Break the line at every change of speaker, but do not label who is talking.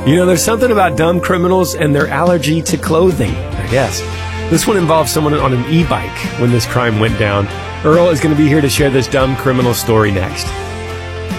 You know, there's something about dumb criminals and their allergy to clothing, I guess. This one involves someone on an e-bike when this crime went down. Earl is going to be here to share this dumb criminal story next.